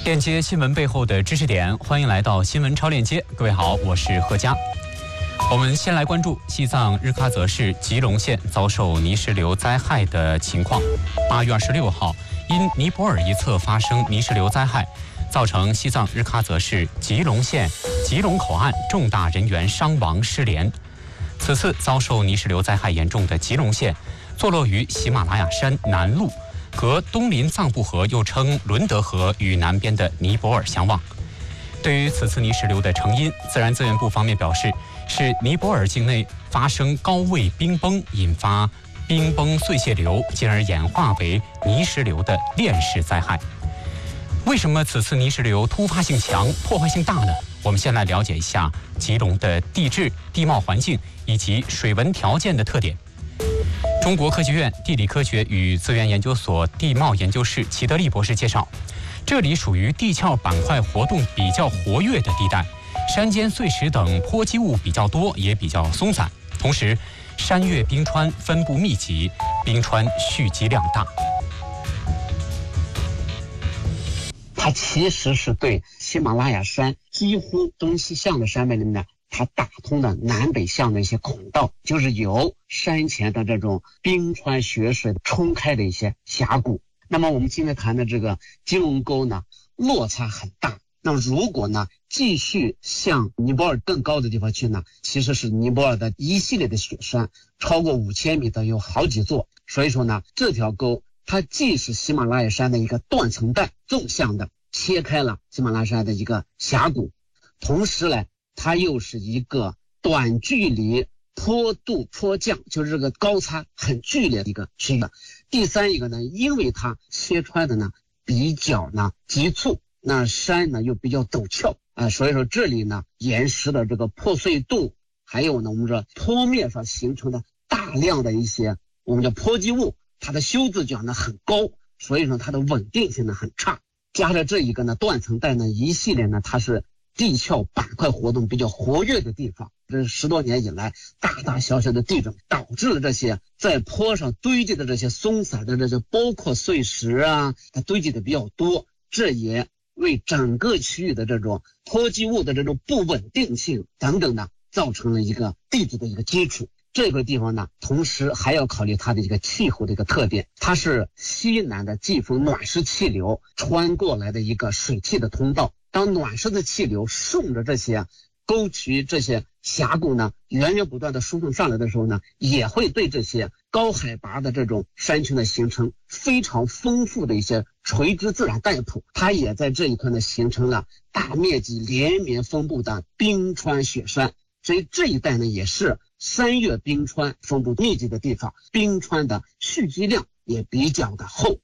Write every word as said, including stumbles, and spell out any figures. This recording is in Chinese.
链接新闻背后的知识点，欢迎来到新闻超链接。各位好，我是贺佳。我们先来关注西藏日喀则市吉隆县遭受泥石流灾害的情况。八月二十六号，因尼泊尔一侧发生泥石流灾害，造成西藏日喀则市吉隆县吉隆口岸重大人员伤亡失联。此次遭受泥石流灾害严重的吉隆县，坐落于喜马拉雅山南麓，隔东临藏布河又称伦德河与南边的尼泊尔相望。对于此次泥石流的成因，自然资源部方面表示，是尼泊尔境内发生高位冰崩，引发冰崩碎屑流，进而演化为泥石流的链式灾害。为什么此次泥石流突发性强、破坏性大呢？我们先来了解一下吉隆的地质、地貌环境以及水文条件的特点。中国科学院地理科学与资源研究所地貌研究室齐德利博士介绍，这里属于地壳板块活动比较活跃的地带，山间碎石等坡积物比较多，也比较松散。同时，山岳冰川分布密集，冰川蓄积量大。 它其实是对喜马拉雅山几乎东西向的山脉里面呢，它打通的南北向的一些孔道，就是由山前的这种冰川雪水冲开的一些峡谷。那么我们今天谈的这个吉隆沟呢，落差很大。那么如果呢继续向尼泊尔更高的地方去呢，其实是尼泊尔的一系列的雪山，超过五千米的有好几座。所以说呢，这条沟它既是喜马拉雅山的一个断层带，纵向的切开了喜马拉雅山的一个峡谷，同时呢它又是一个短距离坡度坡降，就是这个高差很剧烈的一个区域。第三一个呢，因为它切穿的呢比较呢急促，那山呢又比较陡峭啊、呃，所以说这里呢岩石的这个破碎度，还有呢我们说坡面上形成的大量的一些我们叫坡积物，它的修自角呢很高，所以说它的稳定性呢很差。加上这一个呢断层带呢一系列呢它是地壳板块活动比较活跃的地方，这十多年以来大大小小的地震导致了这些在坡上堆积的这些松散的这些包括碎石啊，它堆积的比较多，这也为整个区域的这种坡积物的这种不稳定性等等呢造成了一个地质的一个基础。这个地方呢同时还要考虑它的一个气候的一个特点，它是西南的季风暖湿气流穿过来的一个水汽的通道，当暖湿的气流顺着这些沟渠这些峡谷呢源源不断的输送上来的时候呢，也会对这些高海拔的这种山群的形成非常丰富的一些垂直自然带谱，它也在这一块呢形成了大面积连绵分布的冰川雪山。所以这一带呢也是山岳冰川分布密集的地方，冰川的蓄积量也比较的厚。